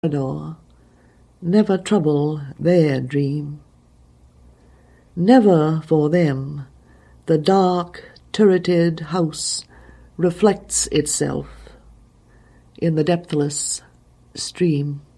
corridor never trouble their dream. Never for them the dark, turreted house reflects itself in the depthless stream.